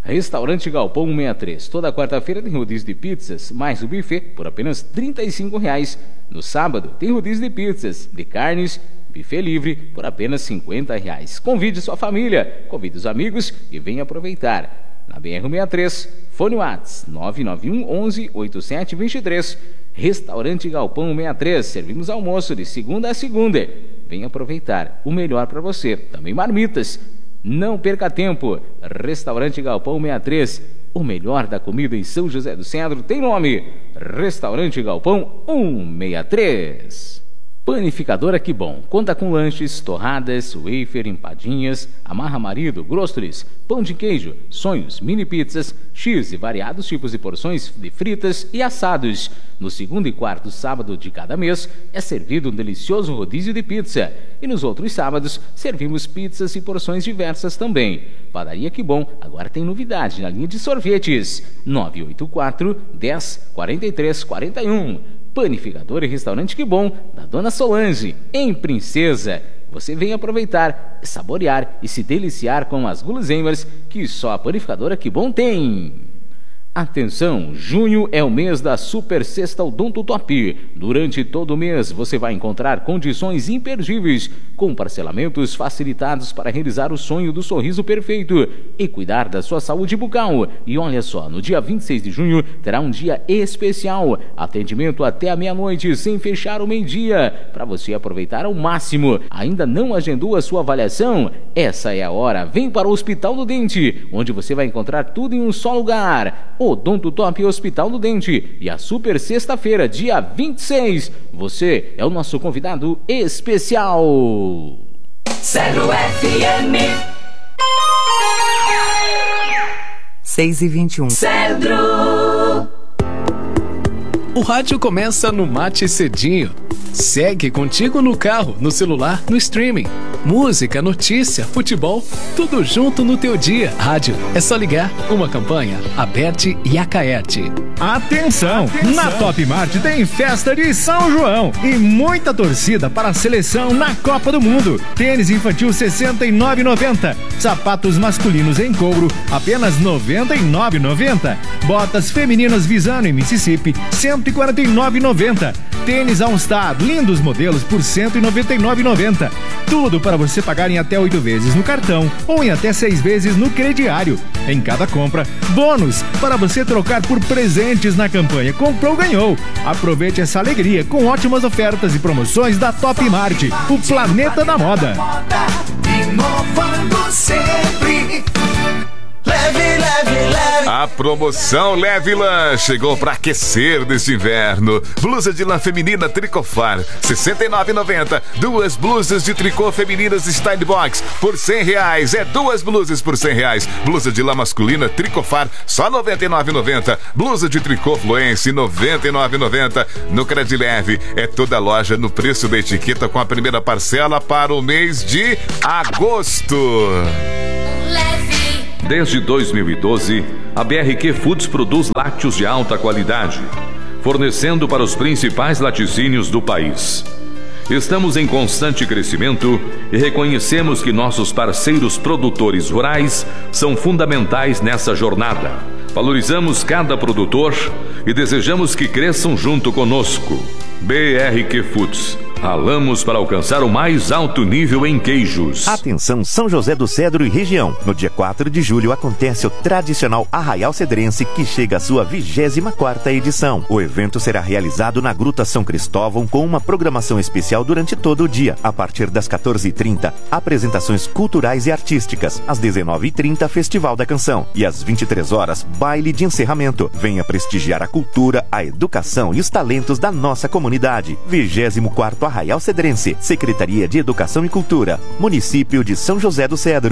Restaurante Galpão 163. Toda quarta-feira tem rodízio de pizzas, mais o buffet por apenas R$ 35. No sábado tem rodízio de pizzas, de carnes, buffet livre por apenas R$ 50. Convide sua família, convide os amigos e venha aproveitar. Na BR-163, fone WhatsApp 991 11 8723. Restaurante Galpão 163. Servimos almoço de segunda a segunda. Venha aproveitar o melhor para você. Também marmitas. Não perca tempo. Restaurante Galpão 163. O melhor da comida em São José do Cedro tem nome. Restaurante Galpão 163. Panificadora Que Bom. Conta com lanches, torradas, wafer, empadinhas, amarra marido, grostres, pão de queijo, sonhos, mini pizzas, x e variados tipos de porções de fritas e assados. No segundo e quarto sábado de cada mês é servido um delicioso rodízio de pizza. E nos outros sábados servimos pizzas e porções diversas também. Padaria Que Bom agora tem novidade na linha de sorvetes. 984 10 43 41. Panificador e Restaurante Que Bom, da Dona Solange, em Princesa. Você vem aproveitar, saborear e se deliciar com as guloseimas que só a Panificadora Que Bom tem. Atenção, junho é o mês da Super Sexta Odonto Top. Durante todo o mês você vai encontrar condições imperdíveis, com parcelamentos facilitados para realizar o sonho do sorriso perfeito e cuidar da sua saúde bucal. E olha só, no dia 26 de junho terá um dia especial, atendimento até a meia-noite, sem fechar o meio-dia, para você aproveitar ao máximo. Ainda não agendou a sua avaliação? Essa é a hora, vem para o Hospital do Dente, onde você vai encontrar tudo em um só lugar. Odonto Top Hospital do Dente. E a Super Sexta-feira, dia 26, você é o nosso convidado especial. Cedro FM 6h21. Cedro. O rádio começa no Mate Cedinho. Segue contigo no carro, no celular, no streaming. Música, notícia, futebol, tudo junto no teu dia. Rádio, é só ligar. Uma campanha, Aberte e Acaerte. Atenção! Na Top Mart tem festa de São João e muita torcida para a seleção na Copa do Mundo. Tênis infantil R$ 69,90. Sapatos masculinos em couro, apenas R$ 99,90. Botas femininas Visano em Mississippi, R$ 149,90. Tênis All Star, lindos modelos por R$ 199,90. Tudo para você pagar em até 8 vezes no cartão ou em até 6 vezes no crediário. Em cada compra, bônus para você trocar por presentes na campanha Comprou, Ganhou. Aproveite essa alegria com ótimas ofertas e promoções da Top Mart, o planeta da moda. Inovando sempre. Leve, leve, leve. A promoção Leve Lã chegou para aquecer neste inverno. Blusa de lã feminina Tricofar, R$ 69,90. Duas blusas de tricô femininas Style Box por R$ 100. É duas blusas por R$ 100. Blusa de lã masculina Tricofar, só R$ 99,90. Blusa de tricô Fluence, R$ 99,90. No Credileve, é toda loja no preço da etiqueta com a primeira parcela para o mês de agosto. Desde 2012, a BRQ Foods produz lácteos de alta qualidade, fornecendo para os principais laticínios do país. Estamos em constante crescimento e reconhecemos que nossos parceiros produtores rurais são fundamentais nessa jornada. Valorizamos cada produtor e desejamos que cresçam junto conosco. BRQ Foods. Ralamos para alcançar o mais alto nível em queijos. Atenção São José do Cedro e região. No dia 4 de julho acontece o tradicional Arraial Cedrense, que chega à sua 24ª edição. O evento será realizado na Gruta São Cristóvão com uma programação especial durante todo o dia. A partir das 14h30, apresentações culturais e artísticas. Às 19h30, Festival da Canção. E às 23h, baile de encerramento. Venha prestigiar a cultura, a educação e os talentos da nossa comunidade. 24º Arraial Cedrense, Secretaria de Educação e Cultura, Município de São José do Cedro.